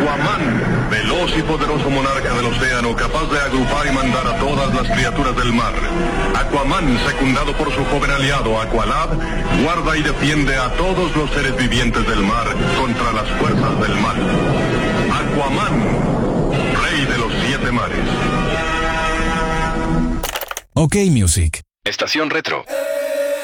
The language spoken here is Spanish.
Aquaman, veloz y poderoso monarca del océano, capaz de agrupar y mandar a todas las criaturas del mar. Aquaman, secundado por su joven aliado Aqualad, guarda y defiende a todos los seres vivientes del mar contra las fuerzas del mal. Aquaman, rey de los 7 mares. OK Music. Estación Retro.